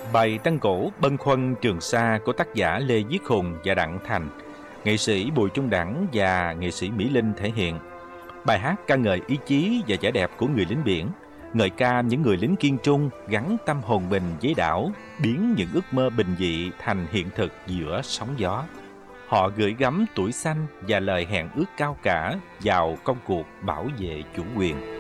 Bài Trăng Cổ Bâng Khuâng Trường Sa của tác giả Lê Viết Hùng và Đặng Thành, nghệ sĩ Bùi Trung Đẳng và nghệ sĩ Mỹ Linh thể hiện. Bài hát ca ngợi ý chí và vẻ đẹp của người lính biển, ngợi ca những người lính kiên trung gắn tâm hồn mình với đảo, biến những ước mơ bình dị thành hiện thực giữa sóng gió. Họ gửi gắm tuổi xanh và lời hẹn ước cao cả vào công cuộc bảo vệ chủ quyền.